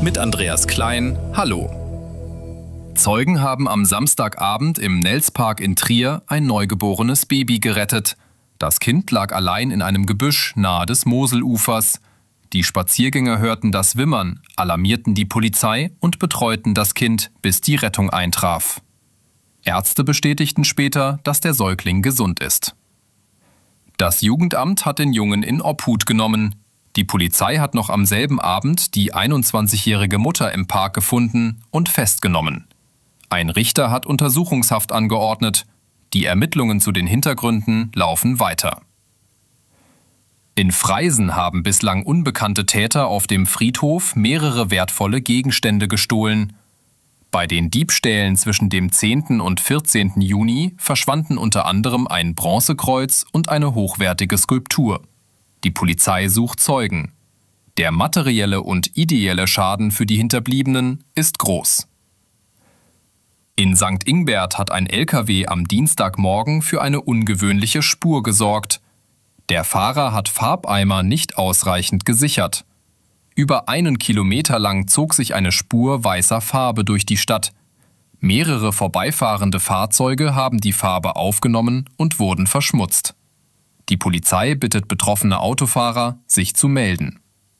mit Andreas Klein. Hallo. Zeugen haben am Samstagabend im Nelspark in Trier ein neugeborenes Baby gerettet. Das Kind lag allein in einem Gebüsch nahe des Moselufers. Die Spaziergänger hörten das Wimmern, alarmierten die Polizei und betreuten das Kind, bis die Rettung eintraf. Ärzte bestätigten später, dass der Säugling gesund ist. Das Jugendamt hat den Jungen in Obhut genommen. Die Polizei hat noch am selben Abend die 21-jährige Mutter im Park gefunden und festgenommen. Ein Richter hat Untersuchungshaft angeordnet. Die Ermittlungen zu den Hintergründen laufen weiter. In Freisen haben bislang unbekannte Täter auf dem Friedhof mehrere wertvolle Gegenstände gestohlen. Bei den Diebstählen zwischen dem 10. und 14. Juni verschwanden unter anderem ein Bronzekreuz und eine hochwertige Skulptur. Die Polizei sucht Zeugen. Der materielle und ideelle Schaden für die Hinterbliebenen ist groß. In St. Ingbert hat ein LKW am Dienstagmorgen für eine ungewöhnliche Spur gesorgt. Der Fahrer hat Farbeimer nicht ausreichend gesichert. Über 1 Kilometer lang zog sich eine Spur weißer Farbe durch die Stadt. Mehrere vorbeifahrende Fahrzeuge haben die Farbe aufgenommen und wurden verschmutzt. Die Polizei bittet betroffene Autofahrer, sich zu melden.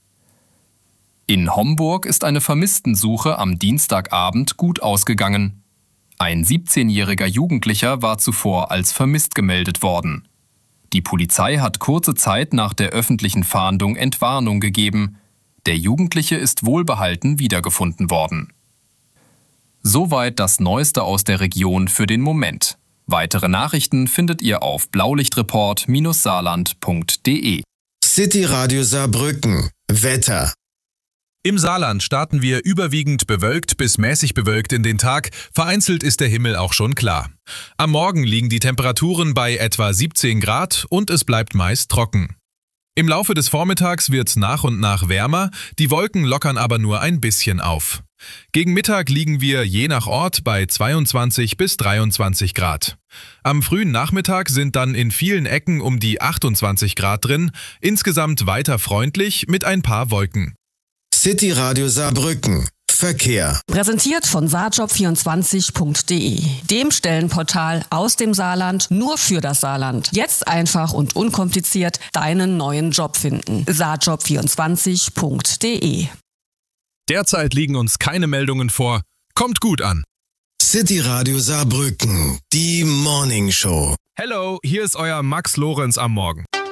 In Homburg ist eine Vermisstensuche am Dienstagabend gut ausgegangen. Ein 17-jähriger Jugendlicher war zuvor als vermisst gemeldet worden. Die Polizei hat kurze Zeit nach der öffentlichen Fahndung Entwarnung gegeben. Der Jugendliche ist wohlbehalten wiedergefunden worden. Soweit das Neueste aus der Region für den Moment. Weitere Nachrichten findet ihr auf blaulichtreport-saarland.de. City Radio Saarbrücken. Wetter. Im Saarland starten wir überwiegend bewölkt bis mäßig bewölkt in den Tag. Vereinzelt ist der Himmel auch schon klar. Am Morgen liegen die Temperaturen bei etwa 17 Grad und es bleibt meist trocken. Im Laufe des Vormittags wird nach und nach wärmer, die Wolken lockern aber nur ein bisschen auf. Gegen Mittag liegen wir je nach Ort bei 22 bis 23 Grad. Am frühen Nachmittag sind dann in vielen Ecken um die 28 Grad drin, insgesamt weiter freundlich mit ein paar Wolken. City Radio Saarbrücken. Verkehr. Präsentiert von saarjob24.de, dem Stellenportal aus dem Saarland nur für das Saarland. Jetzt einfach und unkompliziert deinen neuen Job finden. saarjob24.de. Derzeit liegen uns keine Meldungen vor. Kommt gut an. City Radio Saarbrücken. Die Morning Show. Hello, hier ist euer Max Lorenz am Morgen.